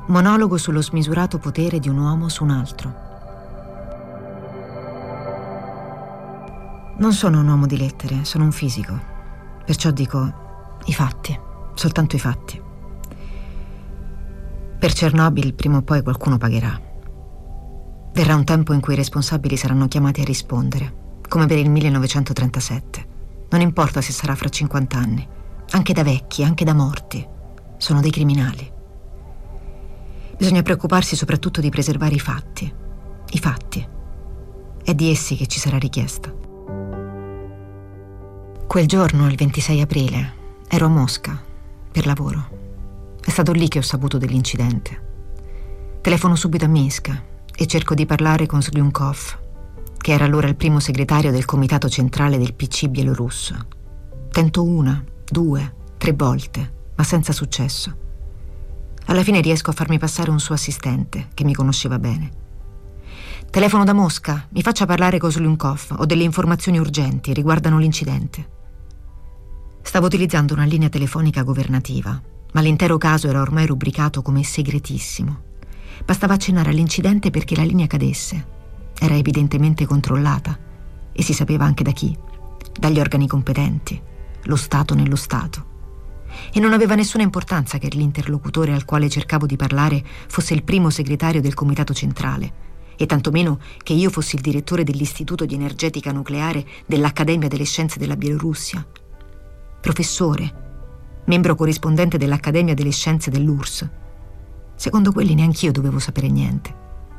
Monologo sullo smisurato potere di un uomo su un altro. Non sono un uomo di lettere, sono un fisico. Perciò dico i fatti, soltanto i fatti. Per Chernobyl prima o poi qualcuno pagherà. Verrà un tempo in cui i responsabili saranno chiamati a rispondere, come per il 1937. Non importa se sarà fra 50 anni, anche da vecchi, anche da morti. Sono dei criminali. Bisogna preoccuparsi soprattutto di preservare i fatti. I fatti. È di essi che ci sarà richiesta. Quel giorno, il 26 aprile, ero a Mosca per lavoro. È stato lì che ho saputo dell'incidente. Telefono subito a Minsk e cerco di parlare con Slyunkov, che era allora il primo segretario del comitato centrale del PC bielorusso. Tento 1, 2, 3 volte, ma senza successo. Alla fine riesco a farmi passare un suo assistente, che mi conosceva bene. Telefono da Mosca, mi faccia parlare con Slyunkov, ho delle informazioni urgenti, riguardano l'incidente. Stavo utilizzando una linea telefonica governativa, ma l'intero caso era ormai rubricato come segretissimo. Bastava accennare all'incidente perché la linea cadesse. Era evidentemente controllata e si sapeva anche da chi, dagli organi competenti, lo Stato nello Stato. E non aveva nessuna importanza che l'interlocutore al quale cercavo di parlare fosse il primo segretario del comitato centrale, e tantomeno che io fossi il direttore dell'Istituto di Energetica Nucleare dell'Accademia delle Scienze della Bielorussia. Professore, membro corrispondente dell'Accademia delle Scienze dell'URSS. Secondo quelli neanch'io dovevo sapere niente.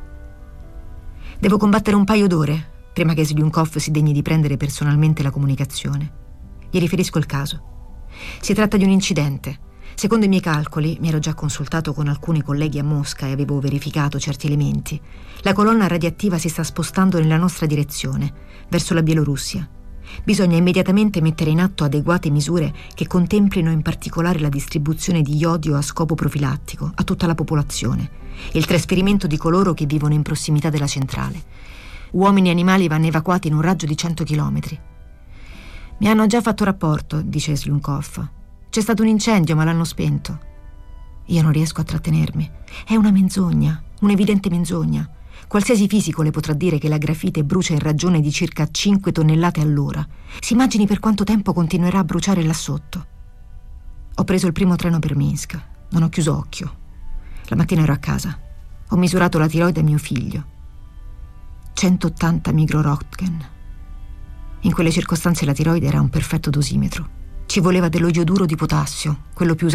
Devo combattere un paio d'ore prima che Slyunkov si degni di prendere personalmente la comunicazione. Gli riferisco il caso. Si tratta di un incidente. Secondo i miei calcoli, mi ero già consultato con alcuni colleghi a Mosca e avevo verificato certi elementi. La colonna radioattiva si sta spostando nella nostra direzione, verso la Bielorussia. Bisogna immediatamente mettere in atto adeguate misure che contemplino in particolare la distribuzione di iodio a scopo profilattico a tutta la popolazione e il trasferimento di coloro che vivono in prossimità della centrale. Uomini e animali vanno evacuati in un raggio di 100 chilometri. Mi hanno già fatto rapporto, dice Slyunkov. C'è stato un incendio, ma l'hanno spento. Io non riesco a trattenermi. È una menzogna, un'evidente menzogna. Qualsiasi fisico le potrà dire che la grafite brucia in ragione di circa 5 tonnellate all'ora. Si immagini per quanto tempo continuerà a bruciare là sotto. Ho preso il primo treno per Minsk. Non ho chiuso occhio. La mattina ero a casa. Ho misurato la tiroide a mio figlio. 180 mikroröntgen. In quelle circostanze la tiroide era un perfetto dosimetro. Ci voleva dello ioduro di potassio, quello più usato